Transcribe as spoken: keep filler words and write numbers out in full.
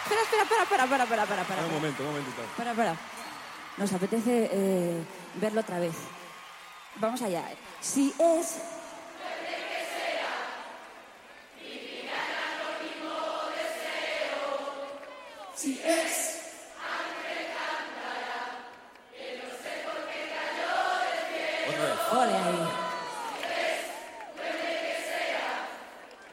espera, espera, espera, espera, espera, espera, espera, espera. Un momento, un momentito. Espera, espera. Nos apetece eh, verlo otra vez. Vamos allá. Si es... Si es... Otra vez. Ole ahí.